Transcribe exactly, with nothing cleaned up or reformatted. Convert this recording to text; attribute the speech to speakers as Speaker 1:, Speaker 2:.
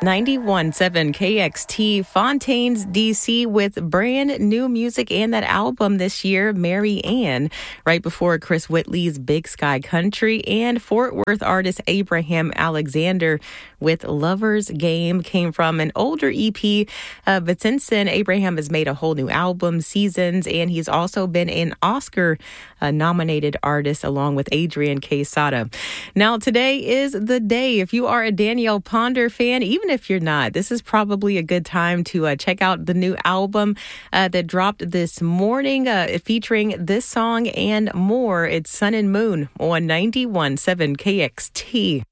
Speaker 1: ninety-one point seven K X T, Fontaines, D C, with brand new music and that album this year, Mary Ann, right before Chris Whitley's Big Sky Country, and Fort Worth artist Abraham Alexander with Lover's Game came from an older E P. Uh, but since then, Abraham has made a whole new album, Seasons, and he's also been an Oscar-nominated artist along with Adrian Quesada. Now, today is the day. If you are a Danielle Ponder fan, even if you're not, this is probably a good time to uh, check out the new album uh, that dropped this morning, uh, featuring this song and more. It's Sun and Moon on ninety-one point seven K X T.